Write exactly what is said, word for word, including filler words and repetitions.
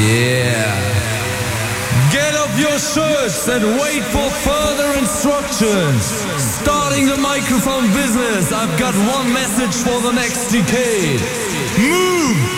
Yeah. Get up your shirts and wait for further instructions. Starting the microphone business, I've got one message for the next decade. Move